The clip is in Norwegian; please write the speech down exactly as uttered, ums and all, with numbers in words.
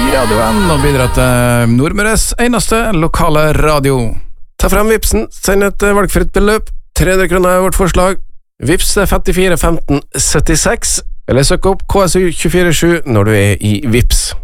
Ja, du er enda bidra til Nordmøres eneste lokale radio. Ta frem Vipsen, send et valgfritt beløp. tre hundre kroner er vårt forslag. Vips femtifire femten syttiseks, eller søk opp K S U to fire sju når du er i Vips.